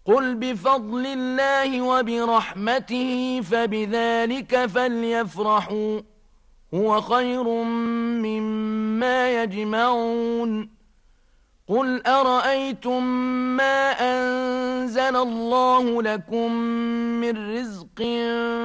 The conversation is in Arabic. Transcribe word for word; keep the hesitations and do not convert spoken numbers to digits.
قل بفضل الله وبرحمته فبذلك فليفرحوا هو خير مما يجمعون قل أرأيتم ما أنزل الله لكم من رزق